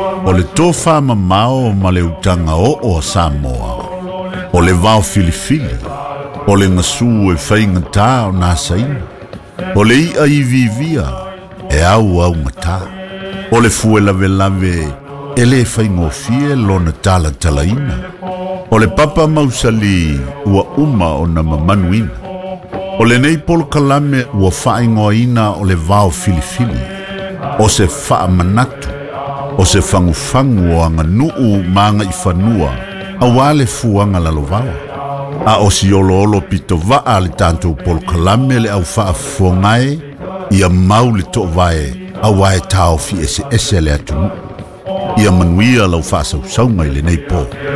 O le tofa mamao ma le utanga o Samoa. O le vao filifili. O le ngasu e whainga tā o nā saina. O le ia I vivia e au ngata. O le fue lave e le whaingofie lona tala talaina. O le papa mausali ua uma o na mamanuina. O le nei polo kalame ua whaingoina o le vao filifili. O se wha manatu. O se fangufangu o anga nuu maanga I whanua. A wale fuanga lalovawa. A o si olo pito waa le tantou polo kalame le au wha fuangae. Ia mau le to vae. A wae tau fi ese le atu. Ia manuia lau wha sau ngai le nei po.